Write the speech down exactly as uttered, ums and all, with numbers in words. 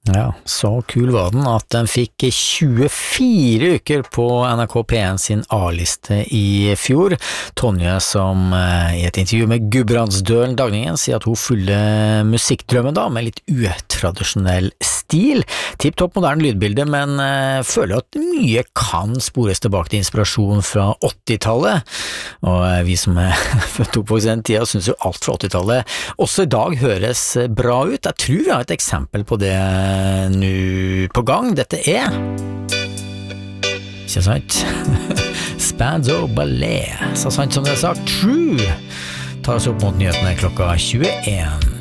Ja, så kul var den at den fikk tjuefire uker på N R K P en sin A-liste i fjor. Tonje som i et intervju med Gudbrandsdølen Dagningen sier at hun følger musikkdrømmen da, med litt utradisjonell stil. Tipp-topp moderne lydbilde, men uh, føler at mye kan spores tilbake til inspirasjon fra åttitallet. Og uh, vi som er født opp på den tida synes jo alt fra åttitallet også i dag høres bra ut. Jeg tror vi har et eksempel på det nu på gang. Dette er ikke sant Spandau Ballet, så sant som det er sagt. True tar oss opp mot nyhetene klokka tjueen.